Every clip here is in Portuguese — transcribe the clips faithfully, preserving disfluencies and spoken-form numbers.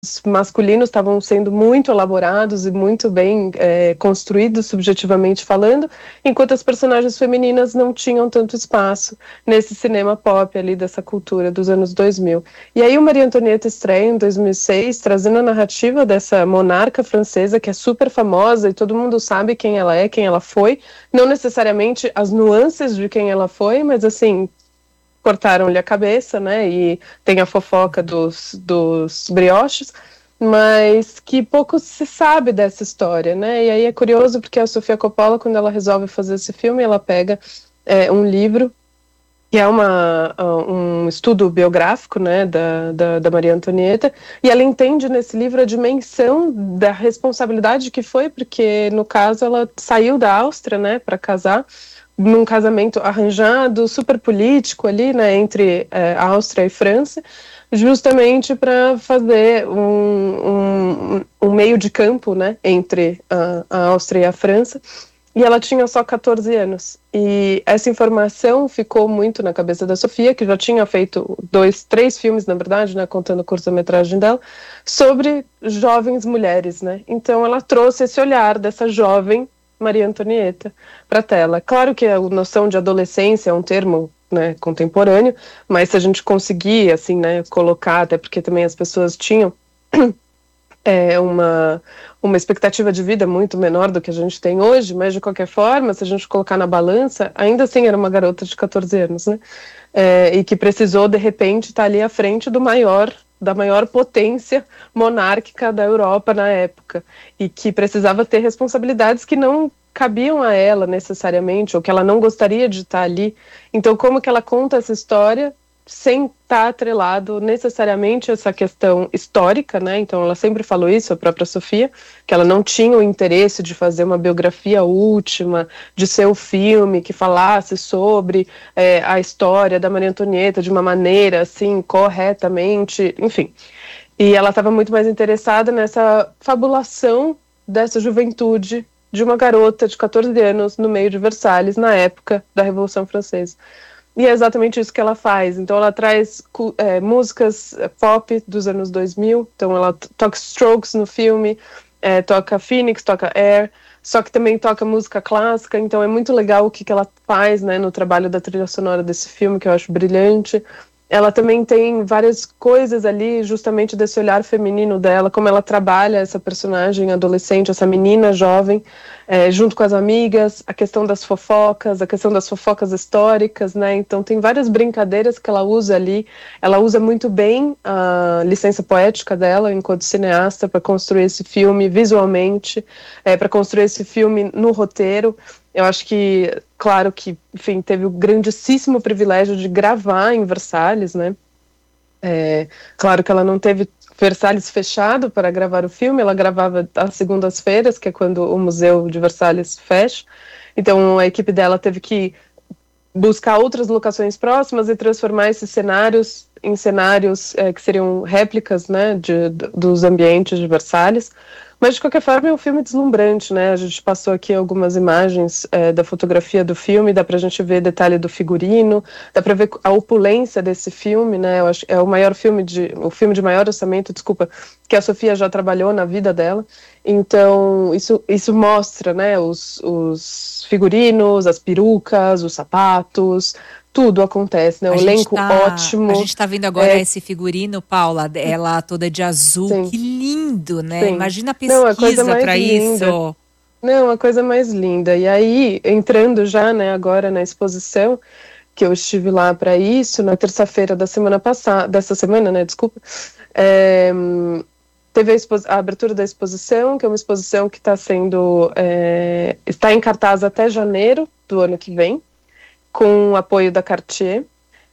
masculinos estavam sendo muito elaborados e muito bem é, construídos subjetivamente falando, enquanto as personagens femininas não tinham tanto espaço nesse cinema pop ali dessa cultura dos anos dois mil. E aí o Maria Antonieta estreia em dois mil e seis, trazendo a narrativa dessa monarca francesa que é super famosa e todo mundo sabe quem ela é, quem ela foi, não necessariamente as nuances de quem ela foi, mas assim, cortaram-lhe a cabeça, né, e tem a fofoca dos, dos brioches, mas que pouco se sabe dessa história, né, e aí é curioso porque a Sofia Coppola, quando ela resolve fazer esse filme, ela pega é, um livro, que é uma, um estudo biográfico, né, da, da, da Maria Antonieta, e ela entende nesse livro a dimensão da responsabilidade que foi, porque no caso ela saiu da Áustria, né, para casar, num casamento arranjado, super político ali, né, entre é, Áustria e França, justamente para fazer um, um, um meio de campo, né, entre a, a Áustria e a França, e ela tinha só catorze anos, e essa informação ficou muito na cabeça da Sofia, que já tinha feito dois, três filmes, na verdade, né, contando a curta-metragem dela, sobre jovens mulheres, né, então ela trouxe esse olhar dessa jovem Maria Antonieta para a tela. Claro que a noção de adolescência é um termo, né, contemporâneo, mas se a gente conseguir assim, né, colocar, até porque também as pessoas tinham é, uma, uma expectativa de vida muito menor do que a gente tem hoje, mas de qualquer forma, se a gente colocar na balança, ainda assim era uma garota de catorze anos, né, é, e que precisou de repente estar ali à frente do maior da maior potência monárquica da Europa na época, e que precisava ter responsabilidades que não cabiam a ela necessariamente, ou que ela não gostaria de estar ali. Então, como que ela conta essa história sem estar atrelado necessariamente a essa questão histórica, né? Então, ela sempre falou isso, a própria Sofia, que ela não tinha o interesse de fazer uma biografia última, de ser o filme que falasse sobre é, a história da Maria Antonieta de uma maneira, assim, corretamente, enfim. E ela estava muito mais interessada nessa fabulação dessa juventude de uma garota de catorze anos no meio de Versalhes, na época da Revolução Francesa. E é exatamente isso que ela faz. Então ela traz é, músicas pop dos anos dois mil, então ela toca Strokes no filme, é, toca Phoenix, toca Air, só que também toca música clássica, então é muito legal o que, que ela faz, né, no trabalho da trilha sonora desse filme, que eu acho brilhante. Ela também tem várias coisas ali, justamente desse olhar feminino dela, como ela trabalha essa personagem adolescente, essa menina jovem, é, junto com as amigas, a questão das fofocas, a questão das fofocas históricas, né? Então tem várias brincadeiras que ela usa ali. Ela usa muito bem a licença poética dela enquanto cineasta para construir esse filme visualmente, é, para construir esse filme no roteiro. Eu acho que, claro que, enfim, teve o grandíssimo privilégio de gravar em Versalhes, né? É, claro que ela não teve Versalhes fechado para gravar o filme, ela gravava às segundas-feiras, que é quando o Museu de Versalhes fecha. Então a equipe dela teve que buscar outras locações próximas e transformar esses cenários em cenários é, que seriam réplicas, né, de, de, dos ambientes de Versalhes. Mas, de qualquer forma, é um filme deslumbrante, né? A gente passou aqui algumas imagens é, da fotografia do filme, dá pra gente ver detalhe do figurino, dá pra ver a opulência desse filme, né? Eu acho, é o maior filme de, o filme de maior orçamento, desculpa, que a Sofia já trabalhou na vida dela. Então, isso, isso mostra, né, os, os figurinos, as perucas, os sapatos, tudo acontece, né? O elenco tá, ótimo. A gente tá vendo agora é... esse figurino, Paula, ela toda de azul. Sim. Que lindo, né? Sim. Imagina a pesquisa para isso. Não, a coisa mais linda. E aí, entrando já, né, agora na exposição, que eu estive lá para isso, na terça-feira da semana passada, dessa semana, né, desculpa, é, teve a, a abertura da exposição, que é uma exposição que está sendo, é, está em cartaz até janeiro do ano que vem, com o apoio da Cartier,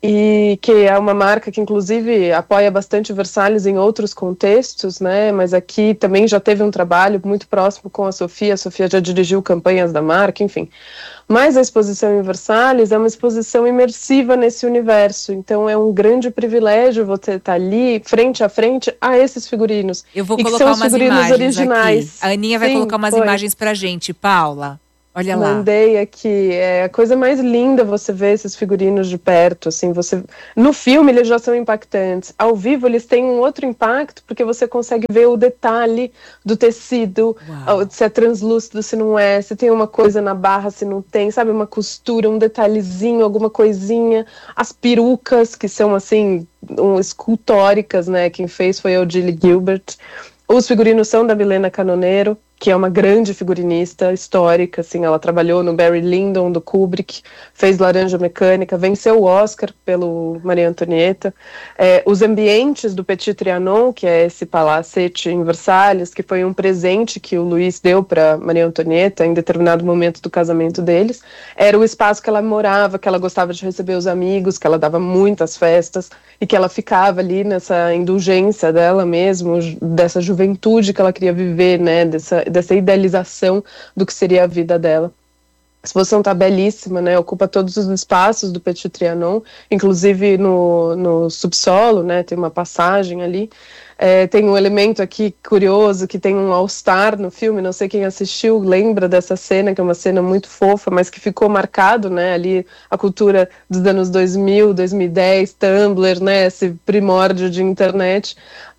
e que é uma marca que inclusive apoia bastante Versalhes em outros contextos, né, mas aqui também já teve um trabalho muito próximo com a Sofia, a Sofia já dirigiu campanhas da marca, enfim. Mas a exposição em Versalhes é uma exposição imersiva nesse universo, então é um grande privilégio você estar ali, frente a frente, a esses figurinos. Eu vou e colocar que são umas figurinos imagens originais. Aqui. A Aninha vai Sim, colocar umas foi. imagens pra gente, Paula. Olha lá. Mandei aqui, é a coisa mais linda você ver esses figurinos de perto, assim, você... No filme eles já são impactantes, ao vivo eles têm um outro impacto, porque você consegue ver o detalhe do tecido, Uau. Se é translúcido, se não é, se tem uma coisa na barra, se não tem, sabe, uma costura, um detalhezinho, alguma coisinha, as perucas, que são, assim, um, escultóricas, né, quem fez foi a Odile Gilbert. Os figurinos são da Milena Canoneiro, que é uma grande figurinista histórica, assim, ela trabalhou no Barry Lyndon, do Kubrick, fez Laranja Mecânica, venceu o Oscar pelo Maria Antonieta. É, os ambientes do Petit Trianon, que é esse palacete em Versalhes, que foi um presente que o Luiz deu para Maria Antonieta em determinado momento do casamento deles, era o espaço que ela morava, que ela gostava de receber os amigos, que ela dava muitas festas, e que ela ficava ali nessa indulgência dela mesmo, dessa juventude que ela queria viver, né, dessa dessa idealização do que seria a vida dela. A exposição está belíssima, né? Ocupa todos os espaços do Petit Trianon, inclusive no, no subsolo, né? Tem uma passagem ali. É, tem um elemento aqui curioso, que tem um All-Star no filme, não sei quem assistiu, lembra dessa cena, que é uma cena muito fofa, mas que ficou marcado, né, ali a cultura dos anos dois mil, dois mil e dez, Tumblr, né, esse primórdio de internet,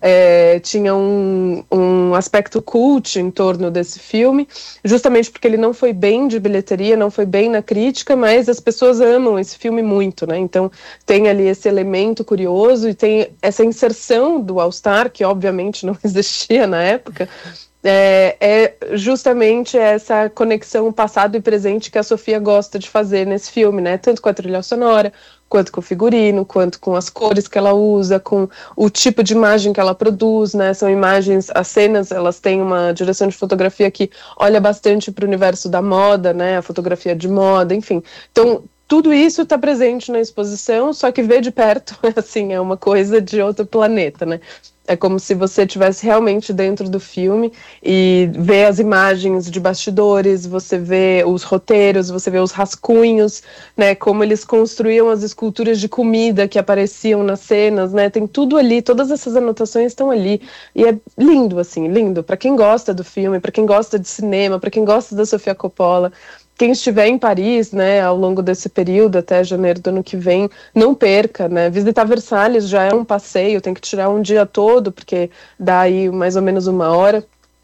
é, tinha um, um aspecto cult em torno desse filme, justamente porque ele não foi bem de bilheteria, não foi bem na crítica, mas as pessoas amam esse filme muito, né, então tem ali esse elemento curioso e tem essa inserção do All-Star, que obviamente não existia na época, é, é justamente essa conexão passado e presente que a Sofia gosta de fazer nesse filme, né? Tanto com a trilha sonora, quanto com o figurino, quanto com as cores que ela usa, com o tipo de imagem que ela produz, né? São imagens, as cenas, elas têm uma direção de fotografia que olha bastante para o universo da moda, né? A fotografia de moda, enfim. Então, tudo isso está presente na exposição, só que ver de perto, assim, é uma coisa de outro planeta, né? É como se você estivesse realmente dentro do filme e vê as imagens de bastidores, você vê os roteiros, você vê os rascunhos, né, como eles construíam as esculturas de comida que apareciam nas cenas, né, tem tudo ali, todas essas anotações estão ali, e é lindo, assim, lindo, para quem gosta do filme, para quem gosta de cinema, para quem gosta da Sofia Coppola. Quem estiver em Paris, né, ao longo desse período, até janeiro do ano que vem, não perca, né, visitar Versalhes já é um passeio, tem que tirar um dia todo, porque dá aí mais ou menos uma hora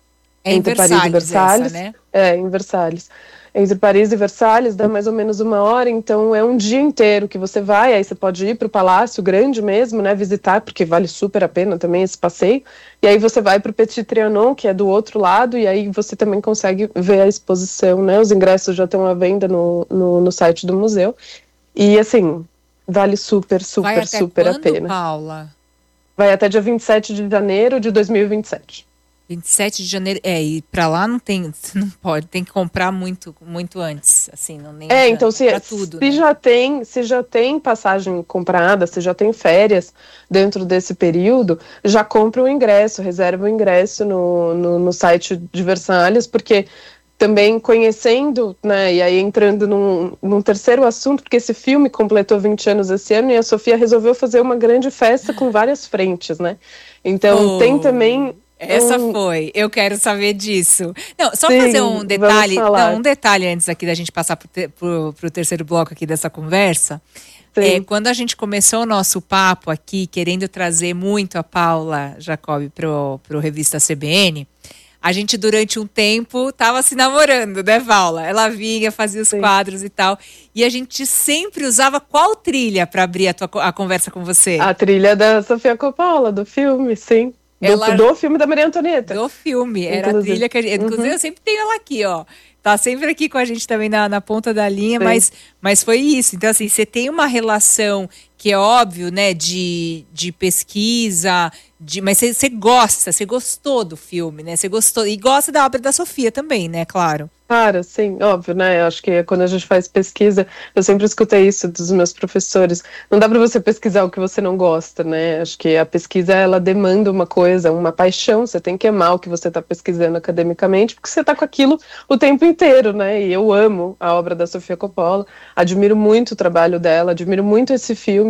é entre em Paris e Versalhes. Essa, né? É, em Versalhes. Entre Paris e Versalhes dá mais ou menos uma hora, então é um dia inteiro que você vai, aí você pode ir para o Palácio Grande mesmo, né, visitar, porque vale super a pena também esse passeio, e aí você vai para o Petit Trianon, que é do outro lado, e aí você também consegue ver a exposição, né, os ingressos já estão à venda no, no, no site do museu, e assim, vale super, super, vai até super quando, a pena. Paula? Vai até dia vinte e sete de janeiro de dois mil e vinte e sete. vinte e sete de janeiro, é, e pra lá não tem, não pode, tem que comprar muito, muito antes, assim, não nem É, então se, tudo, se né? já tem, se já tem passagem comprada, se já tem férias dentro desse período, já compra o ingresso, reserva o ingresso no, no, no site de Versalhes, porque também conhecendo, né, e aí entrando num, num terceiro assunto, porque esse filme completou vinte anos esse ano e a Sofia resolveu fazer uma grande festa com várias frentes, né? Então oh. tem também... Essa um... foi, eu quero saber disso. Não, só Sim, fazer um detalhe, não, um detalhe antes aqui da gente passar pro, te, pro, pro terceiro bloco aqui dessa conversa. É, quando a gente começou o nosso papo aqui, querendo trazer muito a Paula Jacobi pro, pro Revista C B N, a gente durante um tempo tava se namorando, né, Paula? Ela vinha, fazia os Sim. quadros e tal, e a gente sempre usava qual trilha para abrir a, tua, a conversa com você? A trilha da Sofia Coppola, do filme, sim. Do, ela, do filme da Maria Antonieta. Do filme, era inclusive. A trilha que a gente... Inclusive, uhum. eu sempre tenho ela aqui, ó. Tá sempre aqui com a gente também na, na ponta da linha, mas, mas foi isso. Então, assim, você tem uma relação que é óbvio, né, de, de pesquisa, de, mas você, você gosta, você gostou do filme, né? Você gostou, e gosta da obra da Sofia também, né, claro. Claro, sim, óbvio, né? Eu acho que quando a gente faz pesquisa, eu sempre escutei isso dos meus professores. Não dá para você pesquisar o que você não gosta, né? Acho que a pesquisa, ela demanda uma coisa, uma paixão. Você tem que amar o que você está pesquisando academicamente, porque você está com aquilo o tempo inteiro, né? E eu amo a obra da Sofia Coppola, admiro muito o trabalho dela, admiro muito esse filme,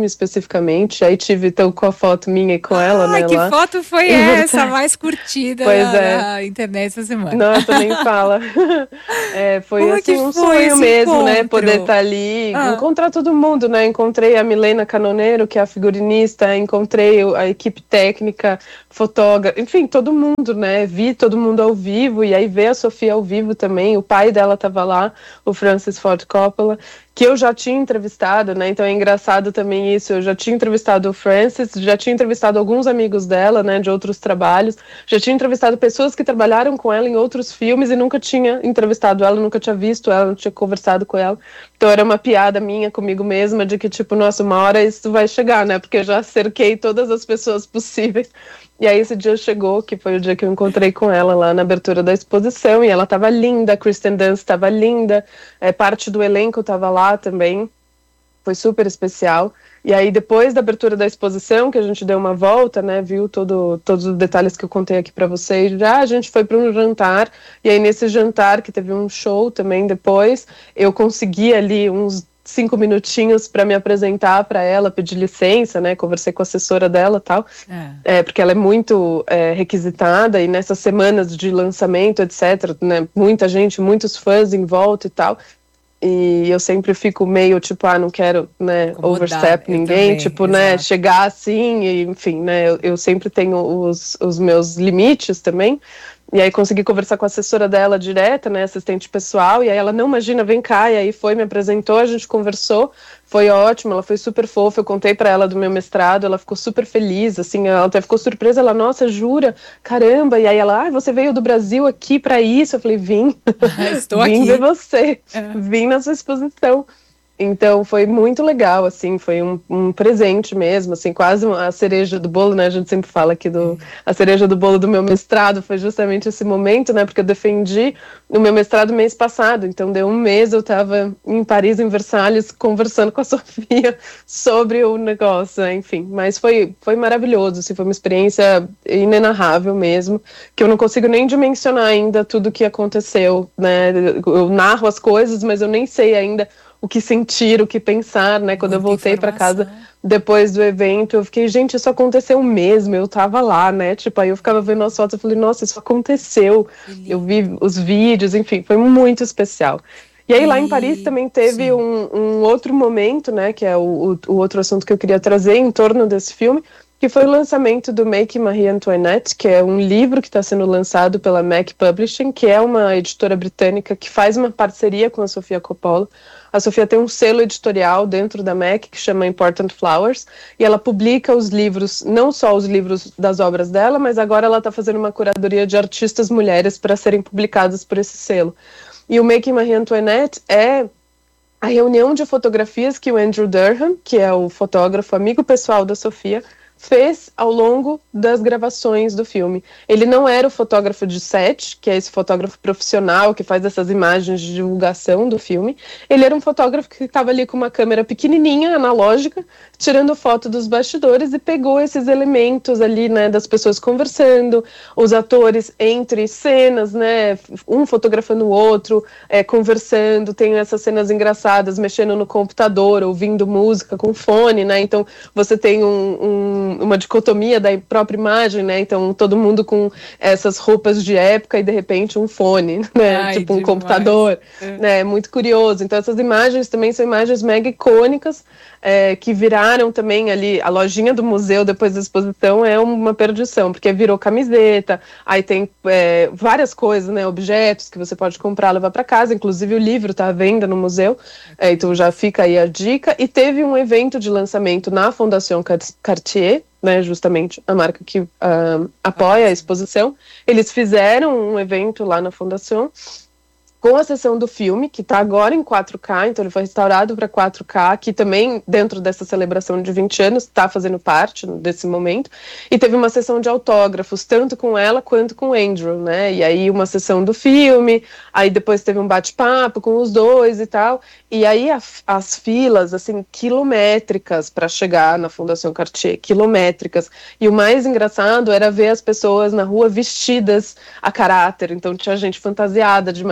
especificamente. Aí tive então com a foto minha e com ah, ela, né? Que lá. foto foi essa? A mais curtida pois na, é. na internet essa semana. Nossa, nem fala. É, foi Como assim um foi sonho mesmo, encontro? né? Poder estar ali, ah. encontrar todo mundo, né? Encontrei a Milena Canoneiro, que é a figurinista, encontrei a equipe técnica, fotógrafa, enfim, todo mundo, né? Vi todo mundo ao vivo, e aí ver a Sofia ao vivo também. O pai dela estava lá, o Francis Ford Coppola, que eu já tinha entrevistado, né? Então é engraçado também isso. Eu já tinha entrevistado o Francis, já tinha entrevistado alguns amigos dela, né? De outros trabalhos, já tinha entrevistado pessoas que trabalharam com ela em outros filmes e nunca tinha entrevistado ela, nunca tinha visto ela, não tinha conversado com ela. Então era uma piada minha comigo mesma de que, tipo, nossa, uma hora isso vai chegar, né? Porque eu já cerquei todas as pessoas possíveis. E aí esse dia chegou, que foi o dia que eu encontrei com ela lá na abertura da exposição, e ela estava linda, a Kristen Dunst estava linda, é, parte do elenco estava lá também, foi super especial. E aí depois da abertura da exposição, que a gente deu uma volta, né, viu todo, todos os detalhes que eu contei aqui para vocês, já a gente foi para um jantar, e aí nesse jantar, que teve um show também depois, eu consegui ali uns cinco minutinhos para me apresentar para ela, pedir licença, né, conversei com a assessora dela e tal, é. É, porque ela é muito é, requisitada, e nessas semanas de lançamento, etc, né, muita gente, muitos fãs em volta e tal, e eu sempre fico meio, tipo, ah, não quero, né, overstep ninguém, também, tipo, exato. Né, chegar assim, e, enfim, né, eu, eu sempre tenho os, os meus limites também. E aí consegui conversar com a assessora dela direta, né, assistente pessoal, e aí ela, não, imagina, vem cá, e aí foi, me apresentou, a gente conversou, foi ótimo, ela foi super fofa, eu contei pra ela do meu mestrado, ela ficou super feliz, assim, ela até ficou surpresa, ela, nossa, jura? Caramba, e aí ela, ah, você veio do Brasil aqui pra isso? Eu falei, vim, estou vim aqui. ver você, é. vim na sua exposição. Então foi muito legal, assim, foi um, um presente mesmo, assim, quase a cereja do bolo, né, a gente sempre fala aqui do, a cereja do bolo do meu mestrado foi justamente esse momento, né, porque eu defendi o meu mestrado mês passado, então deu um mês, eu estava em Paris, em Versalhes, conversando com a Sofia sobre o negócio, enfim, mas foi, foi maravilhoso, assim, foi uma experiência inenarrável mesmo, que eu não consigo nem dimensionar ainda tudo que aconteceu, né, eu narro as coisas, mas eu nem sei ainda o que sentir, o que pensar, né? Quando Muita eu voltei para casa depois do evento, eu fiquei, gente, isso aconteceu mesmo, eu tava lá, né? Tipo, aí eu ficava vendo as fotos, eu falei, nossa, isso aconteceu. Eu vi os vídeos, enfim, foi muito especial. E aí, e... lá em Paris também teve um, um outro momento, né? Que é o, o, o outro assunto que eu queria trazer em torno desse filme, que foi o lançamento do Making Marie Antoinette, que é um livro que está sendo lançado pela Mac Publishing, que é uma editora britânica que faz uma parceria com a Sofia Coppola. A Sofia tem um selo editorial dentro da Mac que chama Important Flowers, e ela publica os livros, não só os livros das obras dela, mas agora ela está fazendo uma curadoria de artistas mulheres para serem publicadas por esse selo. E o Making Marie Antoinette é a reunião de fotografias que o Andrew Durham, que é o fotógrafo amigo pessoal da Sofia, fez ao longo das gravações do filme. Ele não era o fotógrafo de set, que é esse fotógrafo profissional que faz essas imagens de divulgação do filme. Ele era um fotógrafo que estava ali com uma câmera pequenininha, analógica, tirando foto dos bastidores, e pegou esses elementos ali, né, das pessoas conversando, os atores entre cenas, né, um fotografando o outro, é, conversando, tem essas cenas engraçadas, mexendo no computador, ouvindo música com fone, né, então você tem um, um uma dicotomia da própria imagem, né, então todo mundo com essas roupas de época e de repente um fone, né, Ai, tipo um demais. computador, é. né, muito curioso. Então essas imagens também são imagens mega icônicas, é, que viraram também ali, a lojinha do museu depois da exposição é uma perdição, porque virou camiseta, aí tem é, várias coisas, né, objetos que você pode comprar, levar para casa, inclusive o livro está à venda no museu, é, então já fica aí a dica. E teve um evento de lançamento na Fondation Cartier, né, justamente a marca que uh, apoia a exposição. Eles fizeram um evento lá na Fundação com a sessão do filme, que está agora em quatro K, então ele foi restaurado para quatro K, que também, dentro dessa celebração de vinte anos, está fazendo parte desse momento, e teve uma sessão de autógrafos, tanto com ela quanto com o Andrew, né, e aí uma sessão do filme, aí depois teve um bate-papo com os dois e tal, e aí a, as filas, assim, quilométricas para chegar na Fundação Cartier, quilométricas, e o mais engraçado era ver as pessoas na rua vestidas a caráter, então tinha gente fantasiada de Maria Antonieta,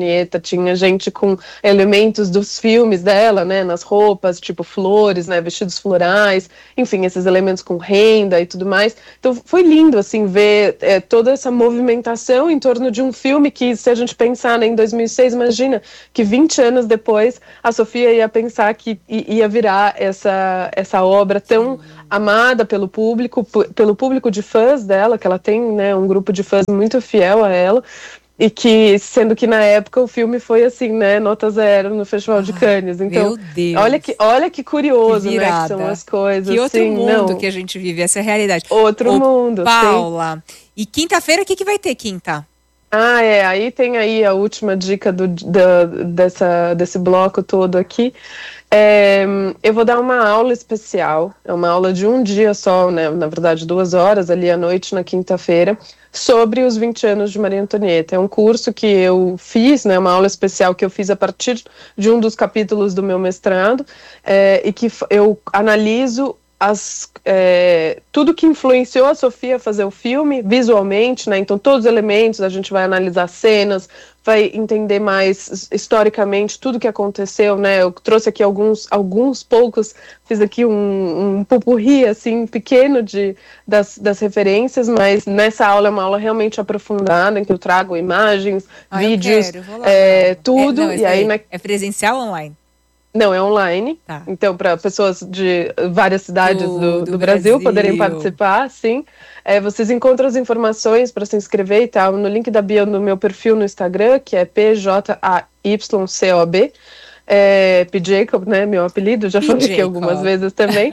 Antonieta, tinha gente com elementos dos filmes dela, né, nas roupas, tipo flores, né, vestidos florais, enfim, esses elementos com renda e tudo mais. Então foi lindo, assim, ver é, toda essa movimentação em torno de um filme que, se a gente pensar, né, em dois mil e seis, imagina que vinte anos depois a Sofia ia pensar que ia virar essa, essa obra tão amada pelo público, pelo público de fãs dela, que ela tem, né, um grupo de fãs muito fiel a ela, e que, sendo que na época o filme foi assim, né, nota zero no Festival de Cannes. Então, meu Deus. olha que, olha que curioso, que né, que são as coisas. Que outro assim, mundo não. que a gente vive, essa é a realidade. Outro Ô, mundo, Paula, sim. E quinta-feira, o que, que vai ter quinta? Ah, é, aí tem aí a última dica do, do, dessa, desse bloco todo aqui. É, eu vou dar uma aula especial, é uma aula de um dia só, né, na verdade duas horas ali à noite na quinta-feira, sobre os vinte anos de Maria Antonieta. É um curso que eu fiz, né, uma aula especial que eu fiz a partir de um dos capítulos do meu mestrado, é, e que eu analiso As, é, tudo que influenciou a Sofia a fazer o filme, visualmente, né? Então todos os elementos, a gente vai analisar cenas, vai entender mais historicamente tudo que aconteceu, né? Eu trouxe aqui alguns, alguns poucos, fiz aqui um, um pupurri, assim, pequeno de, das, das referências, mas nessa aula é uma aula realmente aprofundada, em que eu trago imagens, ah, vídeos, eu quero, é, tudo, é, não, e aí... É, na... é presencial ou online? Não, é online, tá. Então para pessoas de várias cidades do, do, do, do Brasil, Brasil poderem participar, sim. É, vocês encontram as informações para se inscrever e tal no link da bio no meu perfil no Instagram, que é P J A Y C O B, é, P. Jacob, né, meu apelido, já P. falei aqui algumas vezes também.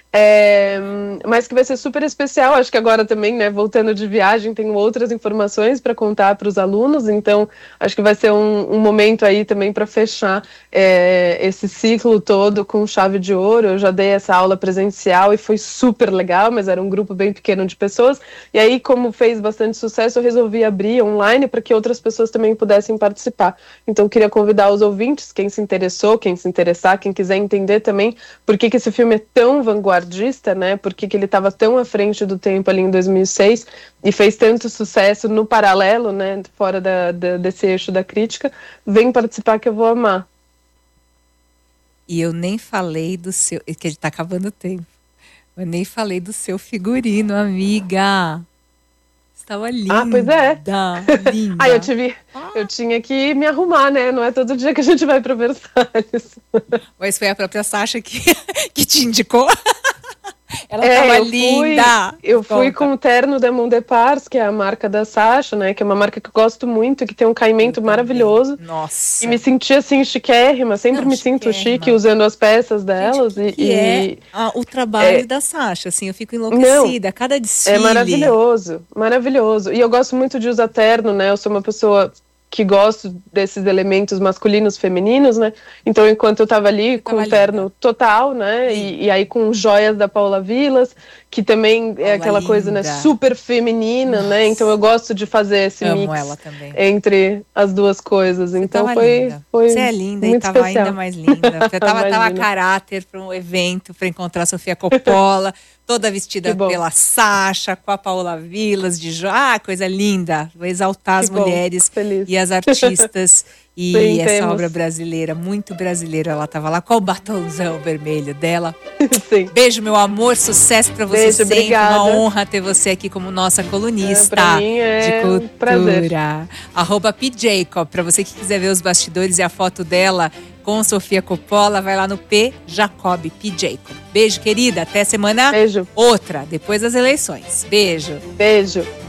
É, mas que vai ser super especial, acho que agora também, né, voltando de viagem, tenho outras informações para contar para os alunos, então acho que vai ser um, um momento aí também para fechar é, esse ciclo todo com chave de ouro. Eu já dei essa aula presencial e foi super legal, mas era um grupo bem pequeno de pessoas, e aí, como fez bastante sucesso, eu resolvi abrir online para que outras pessoas também pudessem participar. Então eu queria convidar os ouvintes, quem se interessou, quem se interessar, quem quiser entender também por que que esse filme é tão vanguardista, né, porque que ele estava tão à frente do tempo ali em dois mil e seis e fez tanto sucesso no paralelo, né, fora da, da, desse eixo da crítica. Vem participar que eu vou amar. E eu nem falei do seu, que está acabando o tempo, eu nem falei do seu figurino, amiga. Estava linda. Ah, pois é. Linda. Ah, eu tive, ah. eu tinha que me arrumar, né? Não é todo dia que a gente vai para Versalhes. Mas foi a própria Sasha que, que te indicou? Ela é, tava eu linda. Fui, eu fui com o terno da Mon Depars, que é a marca da Sasha, né? Que é uma marca que eu gosto muito, que tem um caimento maravilhoso. Nossa. E me senti assim, chiquérrima. Sempre Não, me sinto chique usando as peças delas. Gente, e, que e é ah, o trabalho é, da Sasha, assim, eu fico enlouquecida. Não, cada desfile. É maravilhoso, maravilhoso. E eu gosto muito de usar terno, né? Eu sou uma pessoa que gosto desses elementos masculinos, femininos, né? Então, enquanto eu tava ali eu com o terno linda. Total, né? E, e aí com joias da Paula Vilas, que também Paula é aquela linda. Coisa, né, super feminina, Nossa. Né? Então eu gosto de fazer esse Amo mix ela também. Entre as duas coisas. Você então foi, foi Você é linda muito e tava especial. Ainda mais linda. Você tava, tava a caráter para um evento, para encontrar a Sofia Coppola, toda vestida pela Sasha, com a Paula Vilas de jo... Ah, coisa linda. Vou exaltar as que mulheres e as artistas. E Sim, essa temos. Obra brasileira, muito brasileira, ela estava lá com o batonzão vermelho dela. Sim. Beijo, meu amor, sucesso para você Beijo, sempre. Obrigada. Uma honra ter você aqui como nossa colunista é, pra mim é de cultura. Um prazer. Arroba P. Jacob, para você que quiser ver os bastidores e a foto dela com Sofia Coppola, vai lá no P. Jacob, P. Jacob. Beijo, querida, até semana Beijo. outra, depois das eleições. Beijo. Beijo.